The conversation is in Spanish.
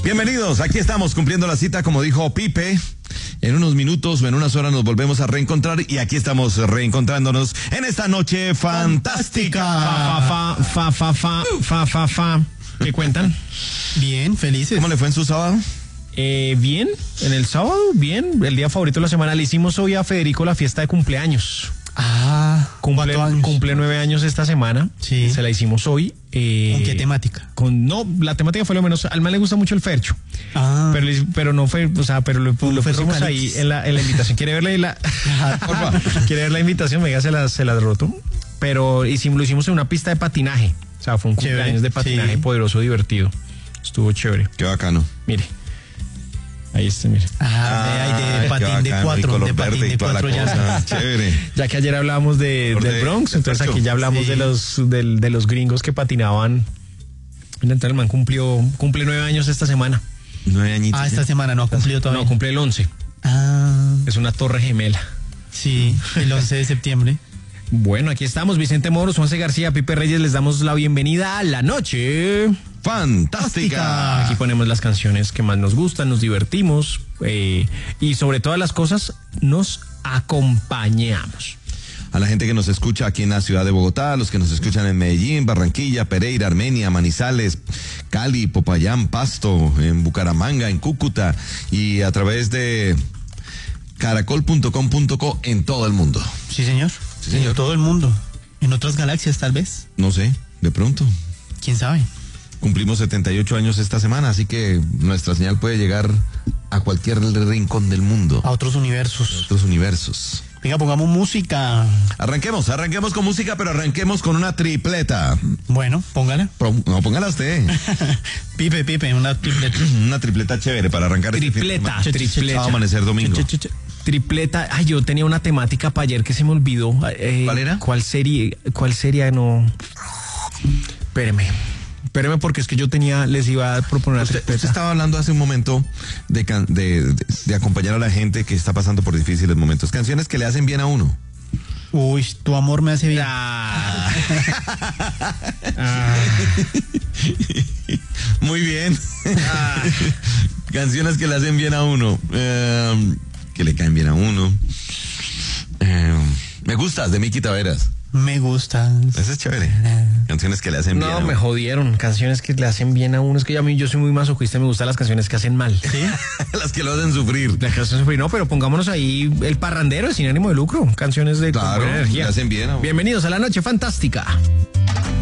Bienvenidos, aquí estamos cumpliendo la cita, como dijo Pipe. En unos minutos o en unas horas nos volvemos a reencontrar y aquí estamos reencontrándonos en esta noche fantástica. ¿Qué cuentan? Bien, felices. ¿Cómo le fue en su sábado? Bien, en el sábado, bien. El día favorito de la semana le hicimos hoy a Federico la fiesta de cumpleaños. Cumple 9 años esta semana. Sí. Se la hicimos hoy. ¿Con qué temática? La temática fue lo menos. Al man le gusta mucho el fercho. Pero no fue, pero lo pusimos ahí en la invitación. ¿Quiere verla? ¿Quiere ver la invitación? Venga, se las roto. Pero lo hicimos en una pista de patinaje. O sea, fue un cumpleaños de patinaje poderoso, divertido. Estuvo chévere. Qué bacano. Mire. Ahí está, mire. De patín de 4, de patín de 4 ya. Chévere. Ya que ayer hablábamos del Bronx, entonces aquí ya hablamos de los gringos que patinaban. Entonces el man cumple 9 años esta semana. 9 añitos. Esta semana no ha cumplido todavía. No, cumple el 11. Es una torre gemela. Sí, el 11 de septiembre. Bueno, aquí estamos, Vicente Moros, Juanse García, Pipe Reyes, les damos la bienvenida a la noche fantástica. Aquí ponemos las canciones que más nos gustan, nos divertimos y sobre todas las cosas nos acompañamos. A la gente que nos escucha aquí en la ciudad de Bogotá, a los que nos escuchan en Medellín, Barranquilla, Pereira, Armenia, Manizales, Cali, Popayán, Pasto, en Bucaramanga, en Cúcuta y a través de caracol.com.co en todo el mundo. Sí, señor. Sí, señor. En todo el mundo. En otras galaxias, tal vez. No sé, de pronto. ¿Quién sabe? Cumplimos 78 años esta semana, así que nuestra señal puede llegar a cualquier rincón del mundo. A otros universos. Venga, pongamos música. Arranquemos con música, pero arranquemos con una tripleta. Bueno, póngala. No, póngala usted. Pipe, una tripleta. Una tripleta chévere para arrancar tripleta. Va a amanecer domingo. Tripleta. Ay, yo tenía una temática para ayer que se me olvidó. ¿Cuál era? ¿Cuál sería? No. Espéreme porque es que yo les iba a proponer una tripleta. Usted estaba hablando hace un momento de acompañar a la gente que está pasando por difíciles momentos. Canciones que le hacen bien a uno. Uy, tu amor me hace bien. Muy bien. Canciones que le hacen bien a uno. Que le caen bien a uno. Me gustas, de Miki Taveras. Me gusta. Eso es chévere. Canciones que le hacen bien a uno. No, me jodieron. Canciones que le hacen bien a uno. Es que yo soy muy masoquista, me gustan las canciones que hacen mal. ¿Sí? Las que lo hacen sufrir. Las que hacen sufrir, no, pero pongámonos ahí el parrandero sin ánimo de lucro. Canciones de claro, con buena energía. Le hacen bien a uno. Bienvenidos a la noche fantástica.